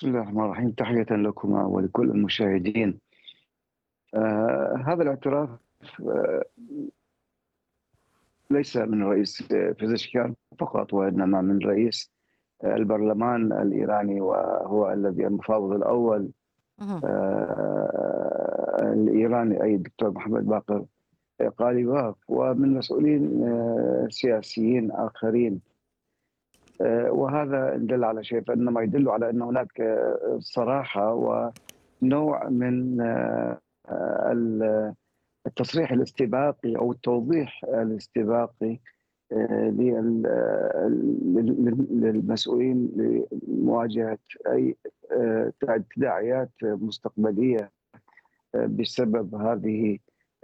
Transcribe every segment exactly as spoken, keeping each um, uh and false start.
بسم الله الرحمن الرحيم. تحية لكما ولكل المشاهدين. آه هذا الاعتراف آه ليس من رئيس بيزشكيان فقط، وإنما من رئيس آه البرلمان الإيراني، وهو الذي المفاوض الأول آه الإيراني أي الدكتور محمد باقر قاليباف، ومن مسؤولين آه سياسيين آخرين. وهذا دل على شيء، فإنما يدل على أن هناك صراحة ونوع من التصريح الاستباقي أو التوضيح الاستباقي للمسؤولين لمواجهة أي تداعيات مستقبلية بسبب هذه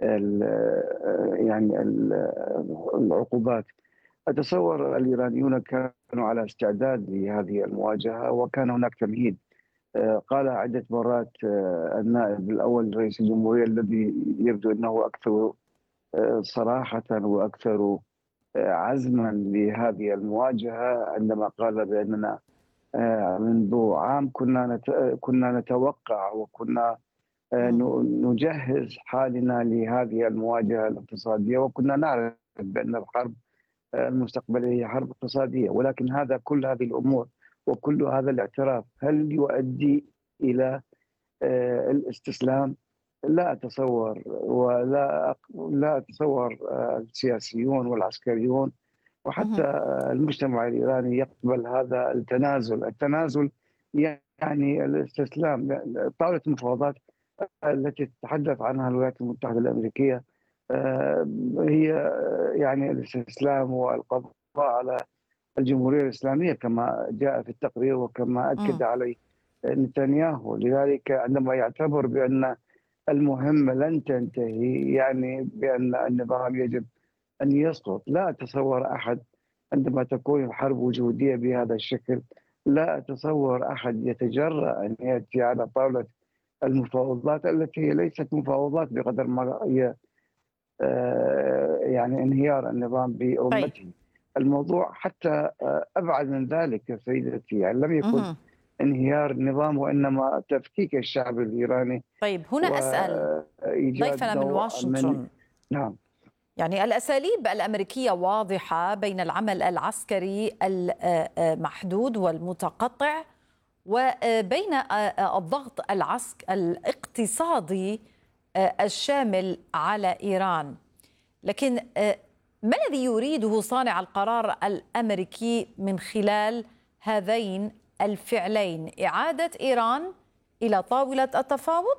يعني العقوبات. أتصور الإيرانيون كانوا على استعداد لهذه المواجهة، وكان هناك تمهيد. قال عدة مرات النائب الأول رئيس الجمهورية، الذي يبدو أنه أكثر صراحة وأكثر عزما لهذه المواجهة، عندما قال بأننا منذ عام كنا كنا نتوقع وكنا نجهز حالنا لهذه المواجهة الاقتصادية، وكنا نعرف بأن الحرب المستقبلية هي حرب اقتصادية. ولكن هذا كل هذه الأمور وكل هذا الاعتراف هل يؤدي إلى الاستسلام؟ لا أتصور، ولا لا أتصور السياسيون والعسكريون وحتى المجتمع الإيراني يقبل هذا التنازل. التنازل يعني الاستسلام. طاولة المفاوضات التي تتحدث عنها الولايات المتحدة الأمريكية هي يعني الاستسلام والقضاء على الجمهورية الإسلامية كما جاء في التقرير وكما أكد عليه نتنياهو. لذلك عندما يعتبر بأن المهمة لن تنتهي، يعني بأن النظام يجب أن يسقط. لا أتصور أحد عندما تكون الحرب وجودية بهذا الشكل، لا أتصور أحد يتجرأ أن يأتي على طاولة المفاوضات التي ليست مفاوضات بقدر ما هي يعني انهيار النظام بأمته. الموضوع حتى أبعد من ذلك سيدتي، يعني لم يكن انهيار النظام وإنما تفكيك الشعب الإيراني. طيب هنا أسأل ضيفنا من واشنطن من... نعم، يعني الأساليب الأمريكية واضحة بين العمل العسكري المحدود والمتقطع وبين الضغط العسك الاقتصادي الشامل على إيران. لكن ما الذي يريده صانع القرار الأمريكي من خلال هذين الفعلين؟ إعادة إيران إلى طاولة التفاوض؟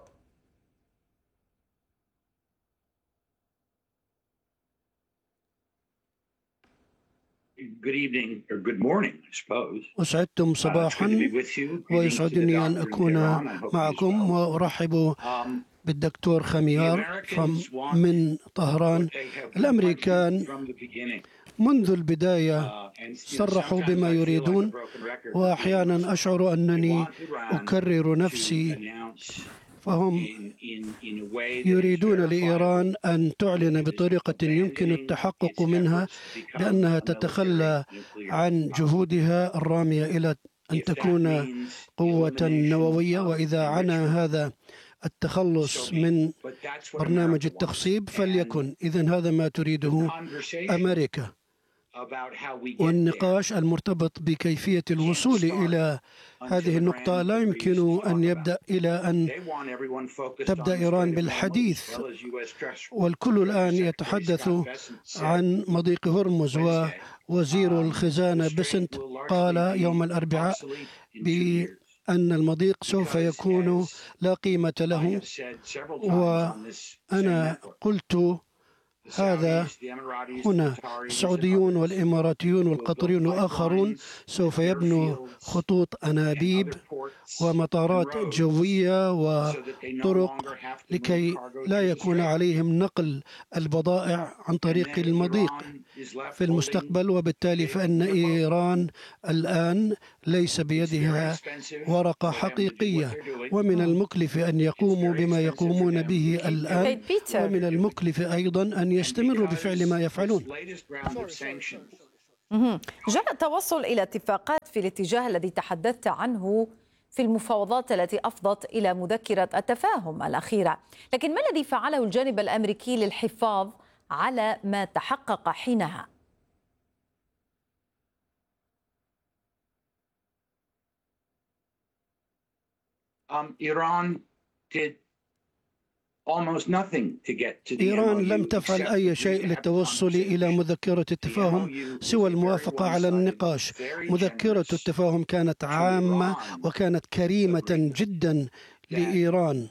أسعدتم صباحا، ويسعدني أن أكون معكم، وأرحب بالدكتور خميار من طهران. الأمريكان منذ البداية صرحوا بما يريدون، وأحيانا أشعر أنني أكرر نفسي، فهم يريدون لإيران أن تعلن بطريقة يمكن التحقق منها بأنها تتخلى عن جهودها الرامية إلى أن تكون قوة نووية. وإذا عنى هذا التخلص من برنامج التخصيب فليكن. إذن هذا ما تريده أمريكا. والنقاش المرتبط بكيفية الوصول إلى هذه النقطة لا يمكن أن يبدأ إلى أن تبدأ إيران بالحديث، والكل الآن يتحدث عن مضيق هرمز. ووزير الخزانة بسنت قال يوم الأربعاء بأن المضيق سوف يكون لا قيمة له، وأنا قلت هذا هنا. السعوديون والإماراتيون والقطريون وآخرون سوف يبنوا خطوط أنابيب ومطارات جوية وطرق لكي لا يكون عليهم نقل البضائع عن طريق المضيق في المستقبل. وبالتالي فإن إيران الآن ليس بيدها ورقة حقيقية، ومن المكلف أن يقوموا بما يقومون به الآن، ومن المكلف أيضا أن يستمروا بفعل ما يفعلون. جاء التوصل إلى اتفاقات في الاتجاه الذي تحدثت عنه في المفاوضات التي أفضت إلى مذكرة التفاهم الأخيرة. لكن ما الذي فعله الجانب الأمريكي للحفاظ على ما تحقق حينها؟ إيران إيران لم تفعل أي شيء للتوصل إلى مذكرة التفاهم سوى الموافقة على النقاش. مذكرة التفاهم كانت عامة وكانت كريمة جدا لإيران،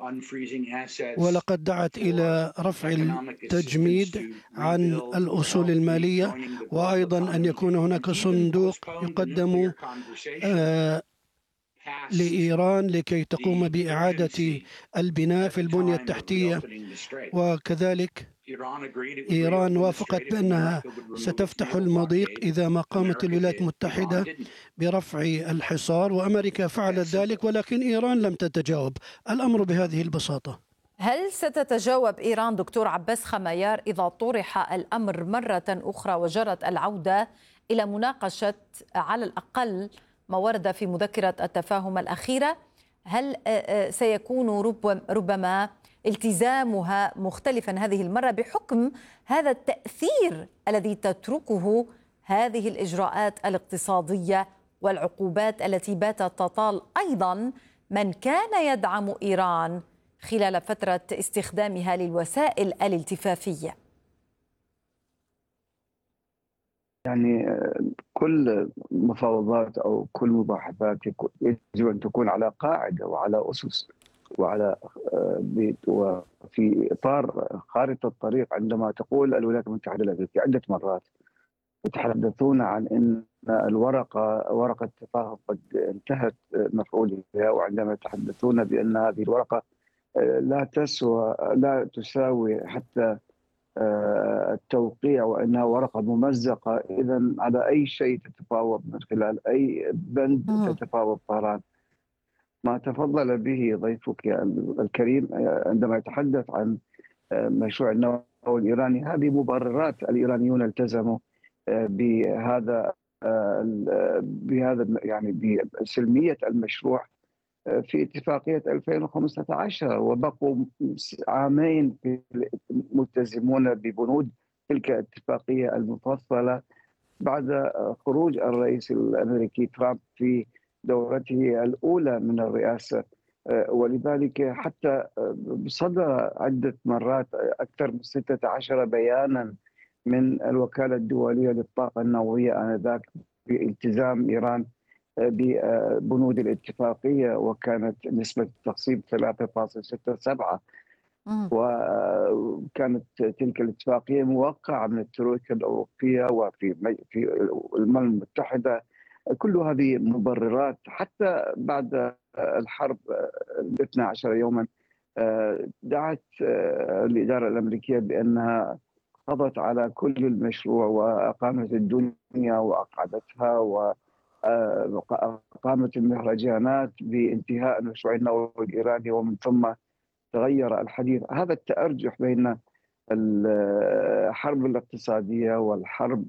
ولقد دعت إلى رفع التجميد عن الأصول المالية، وأيضا أن يكون هناك صندوق يقدم آه لإيران لكي تقوم بإعادة البناء في البنية التحتية. وكذلك إيران وافقت بأنها ستفتح المضيق إذا ما قامت الولايات المتحدة برفع الحصار، وأمريكا فعلت ذلك، ولكن إيران لم تتجاوب. الأمر بهذه البساطة. هل ستتجاوب إيران دكتور عباس خميار إذا طرح الأمر مرة أخرى وجرت العودة إلى مناقشة على الأقل ما ورد في مذكرة التفاهم الأخيرة؟ هل سيكون ربما التزامها مختلفا هذه المرة بحكم هذا التأثير الذي تتركه هذه الإجراءات الاقتصادية والعقوبات التي باتت تطال أيضا من كان يدعم إيران خلال فترة استخدامها للوسائل الالتفافية؟ يعني كل مفاوضات أو كل مباحثات يجب أن تكون على قاعدة وعلى أسس وعلى وفي إطار خارطة الطريق. عندما تقول الولايات المتحدة الأمريكية عدة مرات يتحدثون عن أن الورقة ورقة تفاهم قد انتهت مفعولها، وعندما يتحدثون بأن هذه الورقة لا تسوى لا تساوي حتى التوقيع وأنها ورقة ممزقة، إذا على أي شيء تتفاوض من خلال أي بند تتفاوض طهران. ما تفضل به ضيفك الكريم عندما يتحدث عن مشروع النووي الإيراني، هذه مبررات. الإيرانيون التزموا بهذا بهذا يعني بسلمية المشروع في اتفاقية ألفين وخمسة عشر، وبقوا عامين ملتزمون ببنود تلك الاتفاقية المفصلة بعد خروج الرئيس الأمريكي ترامب في دورته الأولى من الرئاسة. ولذلك حتى صدر عدة مرات أكثر من ستة عشر بيانا من الوكالة الدولية للطاقة النووية آنذاك بالتزام إيران ببنود الاتفاقية، وكانت نسبة التخصيب ثلاثة فاصلة ستة سبعة، وكانت تلك الاتفاقية موقعة من الترويكا الأوروبية وفي في الأمم المتحدة. كل هذه مبررات. حتى بعد الحرب الاثنى عشر يوما دعت الإدارة الأمريكية بأنها قضت على كل المشروع وأقامت الدنيا وأقعدتها وأقامت المهرجانات بانتهاء المشروع النووي الإيراني، ومن ثم تغير الحديث. هذا التأرجح بين الحرب الاقتصادية والحرب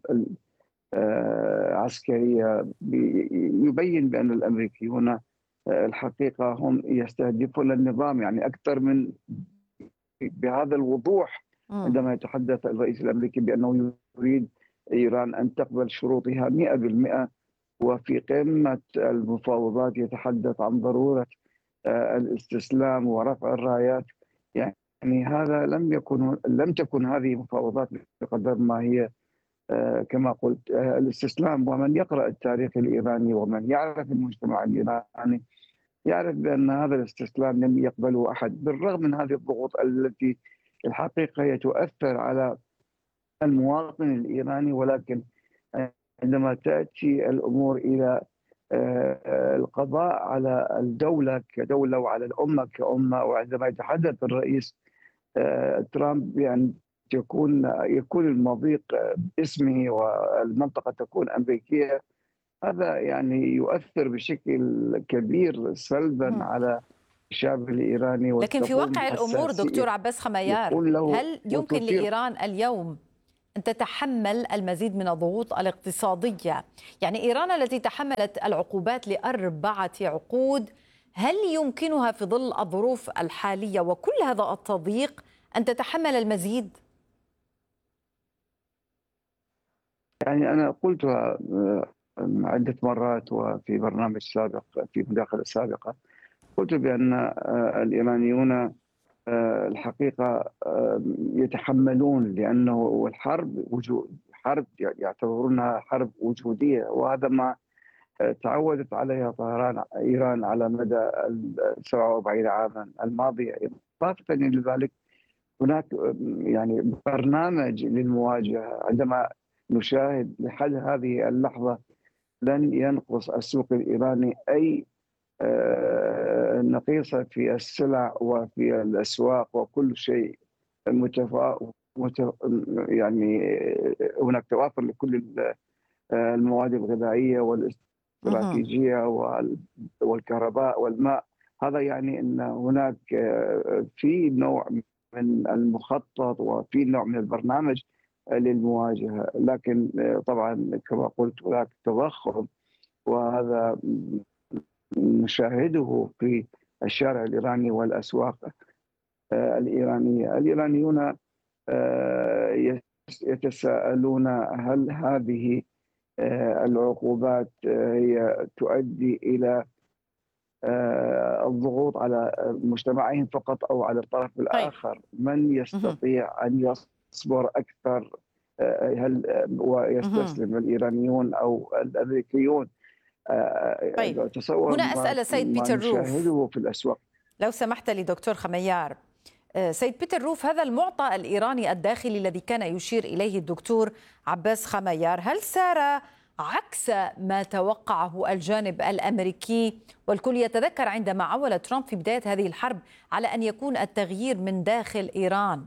العسكرية يبين بأن الأمريكيون الحقيقة هم يستهدفون النظام، يعني أكثر من بهذا الوضوح عندما يتحدث الرئيس الأمريكي بأنه يريد إيران أن تقبل شروطها مئة بالمئة، وفي قمة المفاوضات يتحدث عن ضرورة الاستسلام ورفع الرايات. يعني هذا لم يكن لم تكن هذه مفاوضات بقدر ما هي كما قلت الاستسلام. ومن يقرأ التاريخ الإيراني ومن يعرف المجتمع الإيراني يعرف بأن هذا الاستسلام لم يقبله أحد، بالرغم من هذه الضغوط التي الحقيقة هي تؤثر على المواطن الإيراني. ولكن عندما تأتي الأمور إلى القضاء على الدولة كدولة وعلى الأمة كأمة، وعندما يتحدث الرئيس ترامب يعني يكون يكون المضيق باسمه والمنطقة تكون أمريكية، هذا يعني يؤثر بشكل كبير سلبا م. على الشعب الإيراني. لكن في واقع الأمور دكتور عباس خميار، هل يمكن لإيران اليوم أن تتحمل المزيد من الضغوط الاقتصادية؟ يعني إيران التي تحملت العقوبات لأربعة عقود، هل يمكنها في ظل الظروف الحالية وكل هذا التضييق أن تتحمل المزيد؟ يعني أنا قلتها عدة مرات وفي برنامج سابق، في مداخلة سابقة، قلت بأن الإيرانيون الحقيقة يتحملون، لأنه الحرب وجود حرب يعتبرونها حرب وجودية، وهذا ما تعودت عليها طهران إيران على مدى سبعة وأربعين عاما الماضية. إضافة إلى ذلك هناك يعني برنامج للمواجهة. عندما نشاهد لحد هذه اللحظة لن ينقص السوق الإيراني أي نقيصة في السلع وفي الأسواق وكل شيء متفا... متف... يعني هناك توافر لكل المواد الغذائية والاستراتيجية والكهرباء والماء. هذا يعني أن هناك في نوع من المخطط وفي نوع من البرنامج للمواجهة، لكن طبعا كما قلت هناك تضخم، وهذا نشاهده في الشارع الإيراني والأسواق الإيرانية. الإيرانيون يتساءلون هل هذه العقوبات هي تؤدي إلى الضغوط على مجتمعهم فقط أو على الطرف الآخر؟ من يستطيع أن يصبر أكثر؟ هل ويستسلم الإيرانيون أو الأمريكيون؟ طيب. هنا أسأل سيد بيتر روف، في الأسواق. لو سمحت لي دكتور خميار. سيد بيتر روف، هذا المعطى الإيراني الداخلي الذي كان يشير إليه الدكتور عباس خميار، هل سار عكس ما توقعه الجانب الأمريكي؟ والكل يتذكر عندما عول ترامب في بداية هذه الحرب على أن يكون التغيير من داخل إيران.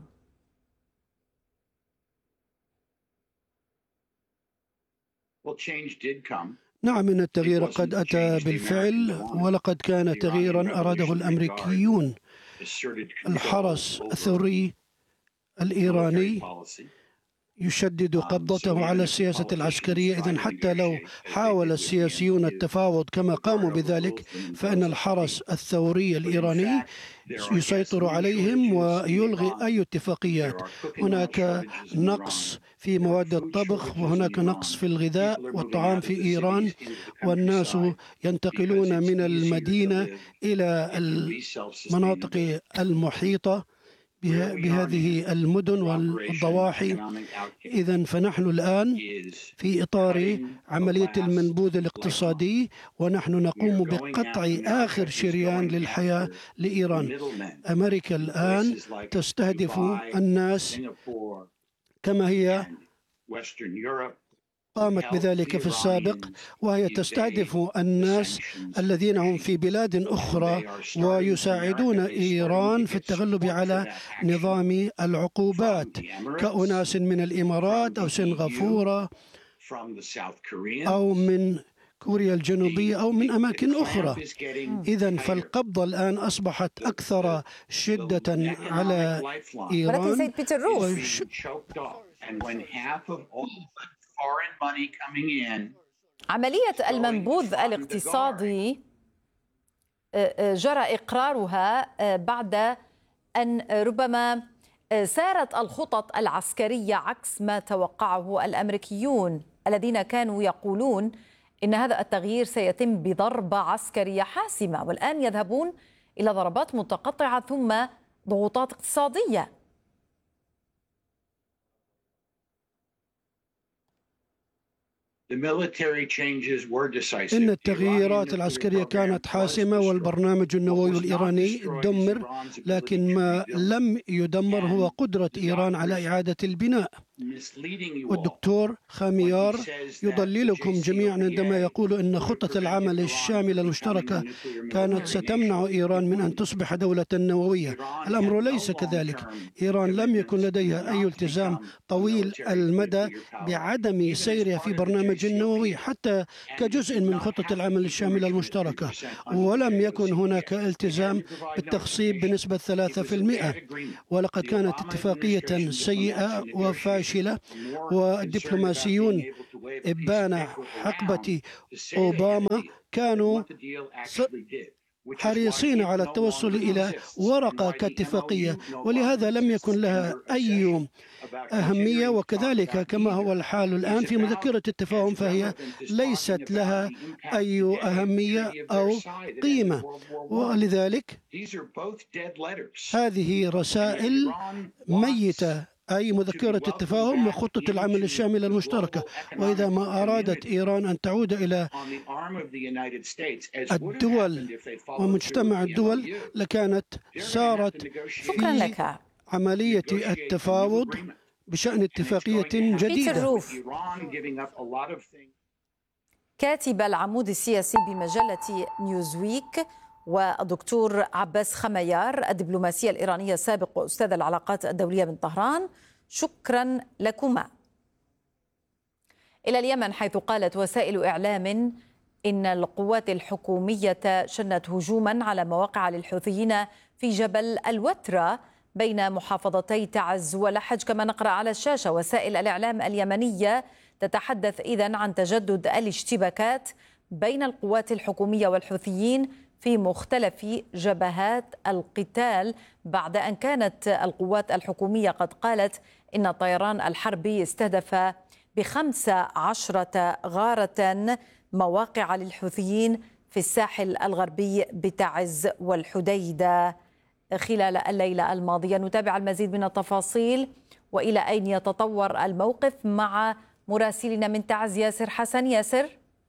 نعم، إن التغيير قد أتى بالفعل، ولقد كان تغييرا أراده الأمريكيون. الحرس الثوري الإيراني يشدد قبضته على السياسة العسكرية. إذن حتى لو حاول السياسيون التفاوض كما قاموا بذلك، فإن الحرس الثوري الإيراني يسيطر عليهم ويلغي أي اتفاقيات. هناك نقص في مواد الطبخ، وهناك نقص في الغذاء والطعام في إيران، والناس ينتقلون من المدينة إلى المناطق المحيطة بهذه المدن والضواحي. إذن فنحن الآن في إطار عملية المنبوذ الاقتصادي، ونحن نقوم بقطع آخر شريان للحياة لإيران. أمريكا الآن تستهدف الناس كما هي قامت بذلك في السابق، وهي تستهدف الناس الذين هم في بلاد أخرى ويساعدون إيران في التغلب على نظام العقوبات، كأناس من الإمارات أو سنغافورة أو من كوريا الجنوبية أو من أماكن أخرى. إذن فالقبضة الآن أصبحت أكثر شدة على إيران. عملية المنبوذ الاقتصادي جرى إقرارها بعد أن ربما سارت الخطط العسكرية عكس ما توقعه الأمريكيون، الذين كانوا يقولون إن هذا التغيير سيتم بضربة عسكرية حاسمة، والآن يذهبون إلى ضربات متقطعة ثم ضغوطات اقتصادية. إن التغييرات العسكرية كانت حاسمة، والبرنامج النووي الإيراني دمر، لكن ما لم يدمر هو قدرة إيران على إعادة البناء. والدكتور خميار يضللكم جميعا عندما يقول إن خطة العمل الشاملة المشتركة كانت ستمنع إيران من أن تصبح دولة نووية. الأمر ليس كذلك. إيران لم يكن لديها أي التزام طويل المدى بعدم سيرها في برنامج النووي حتى كجزء من خطة العمل الشاملة المشتركة، ولم يكن هناك التزام بالتخصيب بنسبة ثلاثة بالمئة، ولقد كانت اتفاقية سيئة وفاشلة فاشلة، والدبلوماسيون إبان حقبة أوباما كانوا حريصين على التوصل إلى ورقة كاتفاقية، ولهذا لم يكن لها أي أهمية. وكذلك كما هو الحال الآن في مذكرة التفاهم، فهي ليست لها أي أهمية أو قيمة، ولذلك هذه رسائل ميتة، أي مذكرة التفاهم وخطة العمل الشاملة المشتركة. وإذا ما أرادت إيران أن تعود إلى الدول ومجتمع الدول لكانت سارت في عملية التفاوض بشأن اتفاقية جديدة. كاتب العمود السياسي بمجلة نيوزويك، والدكتور عباس خميار الدبلوماسية الإيرانية السابق وأستاذ العلاقات الدولية من طهران، شكرا لكما. إلى اليمن، حيث قالت وسائل إعلام إن القوات الحكومية شنت هجوما على مواقع للحوثيين في جبل الوترة بين محافظتي تعز ولحج كما نقرأ على الشاشة. وسائل الإعلام اليمنية تتحدث إذن عن تجدد الاشتباكات بين القوات الحكومية والحوثيين في مختلف جبهات القتال، بعد أن كانت القوات الحكومية قد قالت إن الطيران الحربي استهدف بخمس عشرة غارة مواقع للحوثيين في الساحل الغربي بتعز والحديدة خلال الليلة الماضية. نتابع المزيد من التفاصيل وإلى أين يتطور الموقف مع مراسلنا من تعز ياسر حسن. ياسر.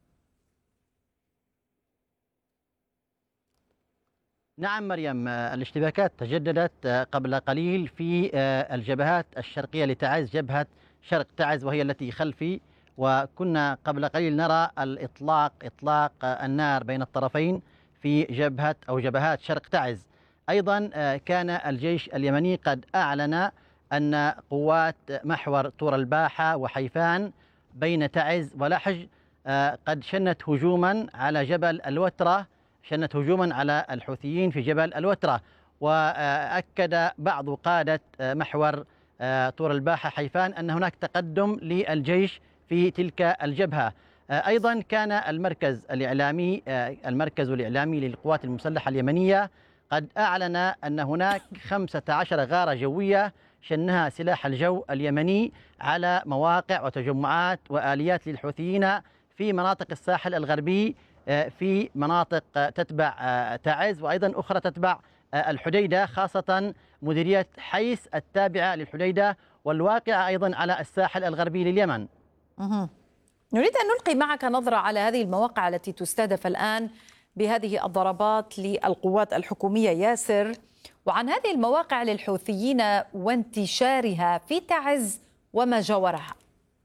نعم مريم، الاشتباكات تجددت قبل قليل في الجبهات الشرقية لتعز، جبهة شرق تعز وهي التي خلفي، وكنا قبل قليل نرى الإطلاق إطلاق النار بين الطرفين في جبهة أو جبهات شرق تعز. أيضا كان الجيش اليمني قد أعلن أن قوات محور طور الباحة وحيفان بين تعز ولحج قد شنت هجوما على جبل الوترة، شنت هجوما على الحوثيين في جبل الوترة. وأكد بعض قادة محور طور الباحة حيفان أن هناك تقدم للجيش في تلك الجبهة. أيضا كان المركز الإعلامي المركز الإعلامي للقوات المسلحة اليمنية قد أعلن أن هناك خمسة عشر غارة جوية شنها سلاح الجو اليمني على مواقع وتجمعات وآليات للحوثيين في مناطق الساحل الغربي، في مناطق تتبع تعز وأيضا أخرى تتبع الحديدة، خاصة مديرية حيس التابعة للحديدة والواقعة أيضا على الساحل الغربي لليمن. أه. نريد أن نلقي معك نظرة على هذه المواقع التي تستهدف الآن بهذه الضربات للقوات الحكومية ياسر، وعن هذه المواقع للحوثيين وانتشارها في تعز وما جاورها.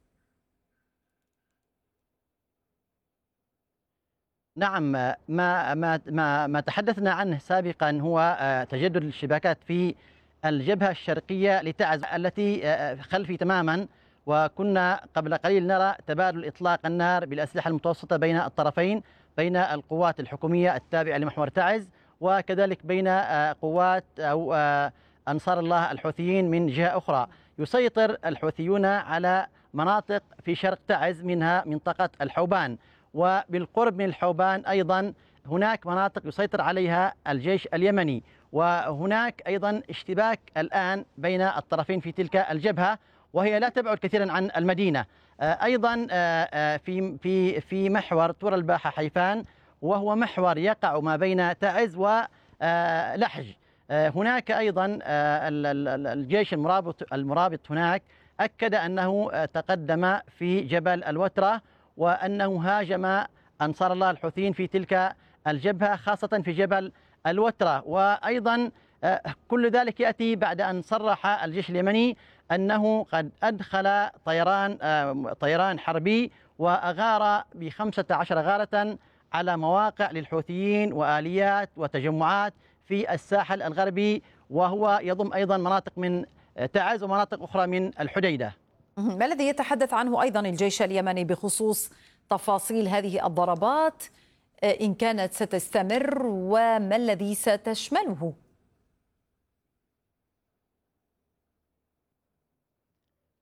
نعم، ما ما ما ما تحدثنا عنه سابقا هو تجدد الاشتباكات في الجبهة الشرقية لتعز التي خلفي تماما، وكنا قبل قليل نرى تبادل إطلاق النار بالأسلحة المتوسطة بين الطرفين، بين القوات الحكومية التابعة لمحور تعز وكذلك بين قوات أو أنصار الله الحوثيين من جهة أخرى. يسيطر الحوثيون على مناطق في شرق تعز منها منطقة الحوبان، وبالقرب من الحوبان أيضا هناك مناطق يسيطر عليها الجيش اليمني، وهناك أيضا اشتباك الآن بين الطرفين في تلك الجبهة وهي لا تبعد كثيرا عن المدينة. أيضا في في في محور طور الباحة حيفان، وهو محور يقع ما بين تعز ولحج. هناك أيضا الجيش المرابط المرابط هناك أكد أنه تقدم في جبل الوترة وأنه هاجم أنصار الله الحوثيين في تلك الجبهة خاصة في جبل الوترة. وأيضا كل ذلك يأتي بعد أن صرح الجيش اليمني أنه قد أدخل طيران طيران حربي وأغار بخمسة عشر غارة على مواقع للحوثيين وآليات وتجمعات في الساحل الغربي، وهو يضم أيضا مناطق من تعز ومناطق أخرى من الحديدة. ما الذي يتحدث عنه أيضا الجيش اليمني بخصوص تفاصيل هذه الضربات إن كانت ستستمر وما الذي ستشمله؟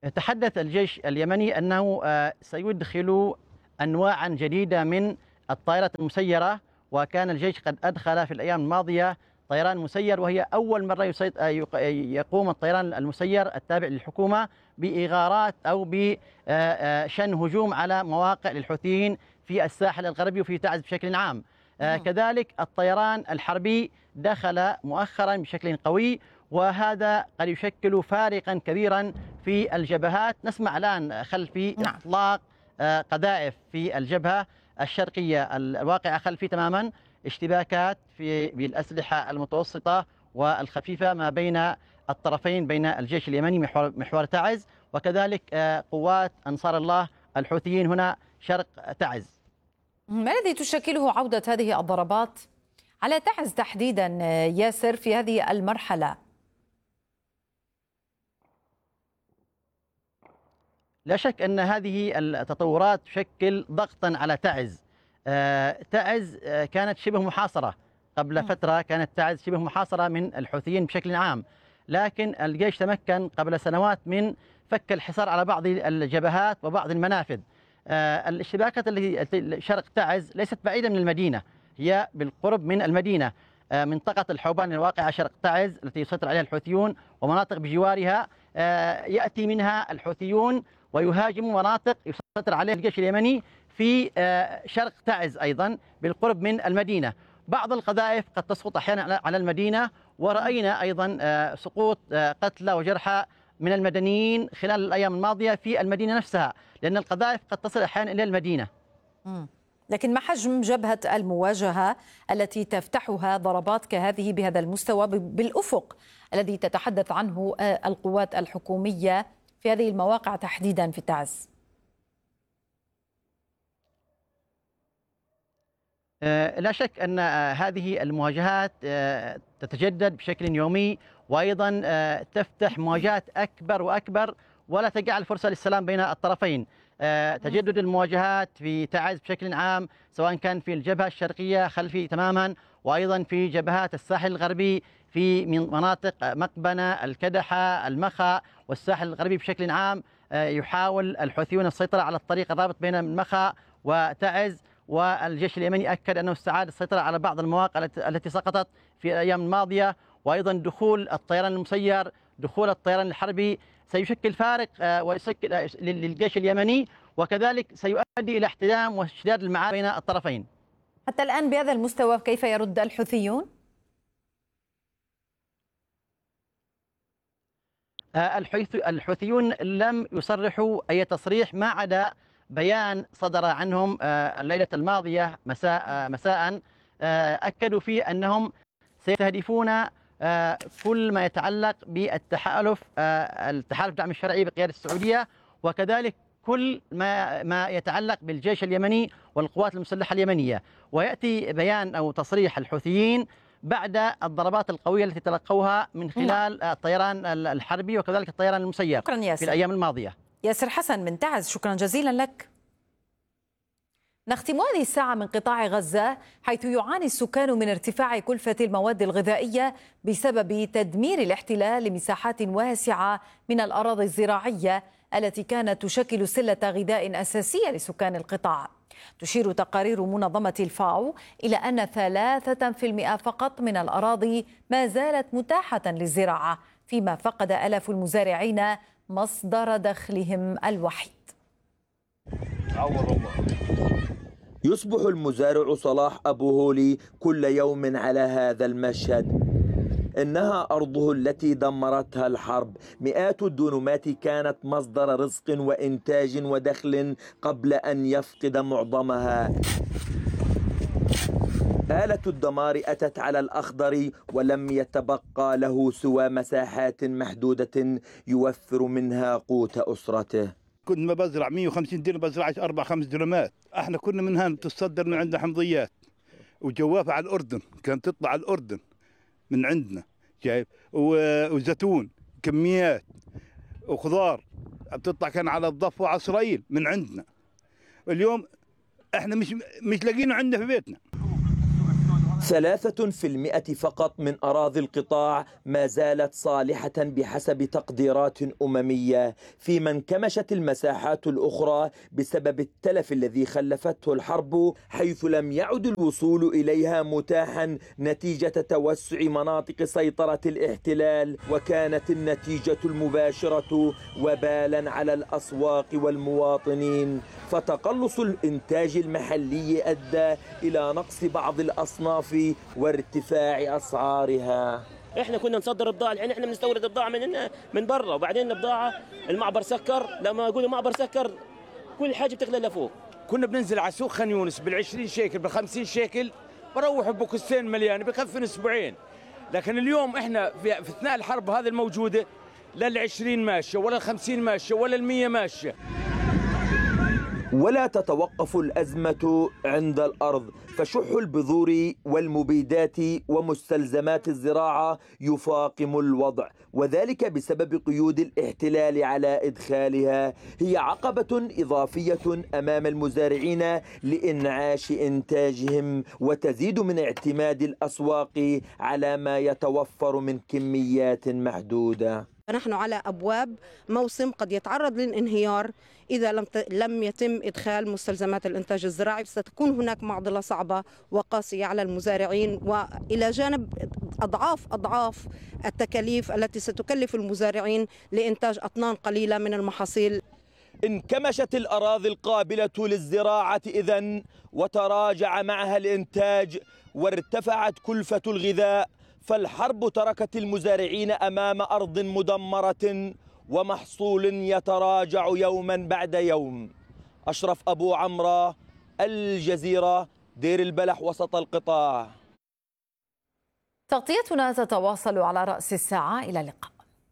تحدث الجيش اليمني أنه سيدخل أنواعا جديدة من الطائرات المسيرة، وكان الجيش قد أدخل في الأيام الماضية طيران مسير، وهي أول مرة يقوم الطيران المسير التابع للحكومة بإغارات أو بشن هجوم على مواقع للحوثيين في الساحل الغربي وفي تعز بشكل عام. كذلك الطيران الحربي دخل مؤخرا بشكل قوي، وهذا قد يشكل فارقا كبيرا في الجبهات. نسمع الآن خلفي إطلاق قذائف في الجبهة الشرقية الواقعة خلفي تماما، اشتباكات في بالأسلحة المتوسطة والخفيفة ما بين الطرفين، بين الجيش اليمني محور, محور تعز وكذلك قوات أنصار الله الحوثيين هنا شرق تعز. ما الذي تشكله عودة هذه الضربات على تعز تحديدا ياسر في هذه المرحلة؟ لا شك أن هذه التطورات تشكل ضغطا على تعز. تعز كانت شبه محاصرة قبل فترة، كانت تعز شبه محاصرة من الحوثيين بشكل عام، لكن الجيش تمكن قبل سنوات من فك الحصار على بعض الجبهات وبعض المنافذ. الاشتباكات التي شرق تعز ليست بعيدة من المدينة، هي بالقرب من المدينة. منطقة الحوبان الواقعة شرق تعز التي يسيطر عليها الحوثيون ومناطق بجوارها يأتي منها الحوثيون ويهاجموا مناطق يسيطر عليها الجيش اليمني في شرق تعز أيضا بالقرب من المدينة. بعض القذائف قد تسقط أحيانا على المدينة، ورأينا أيضا سقوط قتلى وجرحى من المدنيين خلال الأيام الماضية في المدينة نفسها، لأن القذائف قد تصل أحيانا إلى المدينة. لكن ما حجم جبهة المواجهة التي تفتحها ضربات كهذه بهذا المستوى بالأفق الذي تتحدث عنه القوات الحكومية في هذه المواقع تحديدا في تعز؟ لا شك أن هذه المواجهات تتجدد بشكل يومي، وأيضا تفتح مواجهات أكبر وأكبر ولا تجعل فرصة للسلام بين الطرفين. تجدد المواجهات في تعز بشكل عام سواء كان في الجبهة الشرقية خلفي تماما، وأيضا في جبهات الساحل الغربي في مناطق مقبنة، الكدحة، المخا والساحل الغربي بشكل عام. يحاول الحوثيون السيطرة على الطريق الرابط بين المخا وتعز، والجيش اليمني أكد أنه استعاد السيطرة على بعض المواقع التي سقطت في الأيام الماضية، وأيضا دخول الطيران المسير، دخول الطيران الحربي سيشكل فارق ويشكل للجيش اليمني، وكذلك سيؤدي إلى احتدام واشتداد المعارك بين الطرفين. حتى الآن بهذا المستوى كيف يرد الحوثيون؟ الحوثيون لم يصرحوا أي تصريح ما عدا بيان صدر عنهم الليلة الماضية مساء مساء أكدوا فيه أنهم سيستهدفون كل ما يتعلق بالتحالف التحالف الدعم الشرعي بقيادة السعودية، وكذلك كل ما ما يتعلق بالجيش اليمني والقوات المسلحة اليمنية. ويأتي بيان أو تصريح الحوثيين بعد الضربات القوية التي تلقوها من خلال الطيران الحربي وكذلك الطيران المسير في الأيام الماضية. ياسر حسن من تعز، شكرا جزيلا لك. نختم هذه الساعة من قطاع غزة، حيث يعاني السكان من ارتفاع كلفة المواد الغذائية بسبب تدمير الاحتلال لمساحات واسعة من الأراضي الزراعية التي كانت تشكل سلة غذاء أساسية لسكان القطاع. تشير تقارير منظمة الفاو إلى أن ثلاثة بالمئة فقط من الأراضي ما زالت متاحة للزراعة، فيما فقد آلاف المزارعين مصدر دخلهم الوحيد. يصبح المزارع صلاح أبو هولي كل يوم على هذا المشهد. إنها أرضه التي دمرتها الحرب. مئات الدنومات كانت مصدر رزق وإنتاج ودخل قبل أن يفقد معظمها. آلة الدمار أتت على الأخضر ولم يتبقى له سوى مساحات محدودة يوفر منها قوت أسرته. كنت ما بزرع مئة وخمسين دنم بزرع أربع خمس دنمات. احنا كنا منها تصدر من عندنا حمضيات وجوافة على الأردن، كانت تطلع على الأردن من عندنا شايف، وزيتون كميات وخضار بتطلع كان على الضفة وعلى إسرائيل من عندنا. اليوم احنا مش مش لاقينه عندنا في بيتنا. ثلاثة في المئة فقط من أراضي القطاع ما زالت صالحة بحسب تقديرات أممية، فيما انكمشت المساحات الأخرى بسبب التلف الذي خلفته الحرب، حيث لم يعد الوصول إليها متاحا نتيجة توسع مناطق سيطرة الاحتلال، وكانت النتيجة المباشرة وبالا على الأسواق والمواطنين. فتقلص الإنتاج المحلي أدى إلى نقص بعض الأصناف وارتفاع أسعارها. احنا كنا نصدر بضاعة، الحين احنا بنستورد بضاعة من من برا، وبعدين البضاعة المعبر سكر، لما يقولوا معبر سكر كل حاجة بتغلى لفوق. كنا بننزل على سوق خان يونس بالعشرين شيكل بالخمسين شيكل، بروح بكستين مليان بكفن اسبوعين. لكن اليوم احنا في, في اثناء الحرب هذه الموجودة لا العشرين ماشية ولا الخمسين ماشية ولا المية ماشية. ولا تتوقف الأزمة عند الأرض، فشح البذور والمبيدات ومستلزمات الزراعة يفاقم الوضع، وذلك بسبب قيود الاحتلال على إدخالها. هي عقبة إضافية أمام المزارعين لإنعاش إنتاجهم، وتزيد من اعتماد الأسواق على ما يتوفر من كميات محدودة. نحن على أبواب موسم قد يتعرض للانهيار إذا لم لم يتم إدخال مستلزمات الإنتاج الزراعي. ستكون هناك معضلة صعبة وقاسية على المزارعين، وإلى جانب أضعاف أضعاف التكاليف التي ستكلف المزارعين لإنتاج أطنان قليلة من المحاصيل. انكمشت الأراضي القابلة للزراعة إذن، وتراجع معها الإنتاج، وارتفعت كلفة الغذاء، فالحرب تركت المزارعين أمام أرض مدمرة ومحصول يتراجع يوما بعد يوم. أشرف أبو عمرة، الجزيرة، دير البلح، وسط القطاع. تغطيتنا تتواصل على رأس الساعة. إلى اللقاء.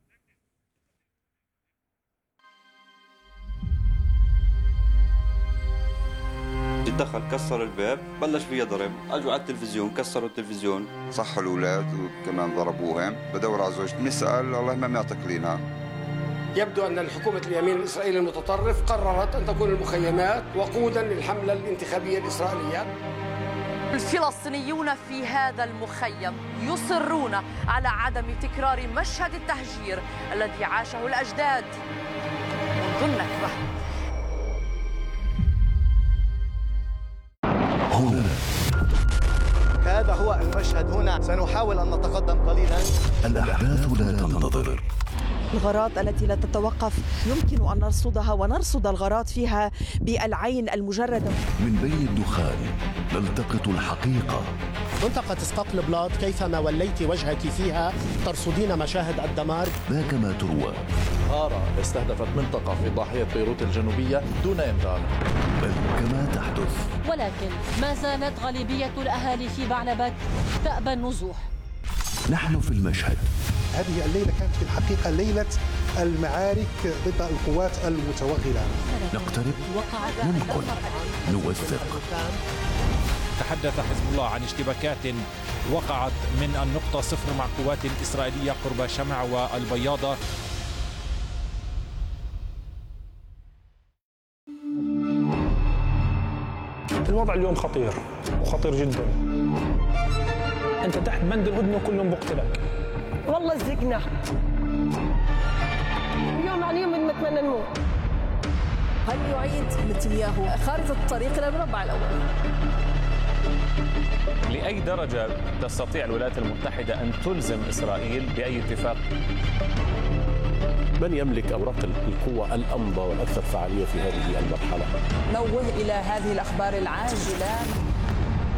دخل كسر الباب، بلش فيها ضرب، اجوا على التلفزيون كسروا التلفزيون، صحوا الاولاد وكمان ضربوهم. بدور على زوجتي، بنسال الله ما معتقلينها. يبدو ان الحكومه اليمين الاسرائيلي المتطرف قررت ان تكون المخيمات وقودا للحمله الانتخابيه الاسرائيليه. الفلسطينيون في هذا المخيم يصرون على عدم تكرار مشهد التهجير الذي عاشه الاجداد منذ النكبه. هنا هذا هو المشهد. هنا سنحاول أن نتقدم قليلا. الأحداث لا تنتظر. الغارات التي لا تتوقف يمكن أن نرصدها ونرصد الغارات فيها بالعين المجردة. من بين الدخان نلتقط الحقيقة. منطقة اسقاط البلاط كيفما وليت وجهك فيها ترصدين مشاهد الدمار. ذاك ما تروى. غارة استهدفت منطقة في ضاحية بيروت الجنوبية دون إمرار. بل كما تحدث. ولكن ما زالت غالبية الأهالي في بعلبك تأبى النزوح. نحن في المشهد. هذه الليلة كانت في الحقيقة ليلة المعارك ضد القوات المتوغلة. نقترب، ننقل، نوثق. تحدث حزب الله عن اشتباكات وقعت من النقطة صفر مع قوات إسرائيلية قرب شمع والبياضة. الوضع اليوم خطير وخطير جدا. انت تحت بند الهدنه وكلهم بقتلك. والله زقنا يوم عن يوم بنتمنى نموت. هل يعيد نتنياهو خارطة الطريق إلى المربع الأول؟ لأي درجة تستطيع الولايات المتحدة أن تلزم إسرائيل بأي اتفاق؟ من يملك أوراق القوة الأمضى والأكثر فعالية في هذه المرحلة؟ نوه إلى هذه الأخبار العاجلة.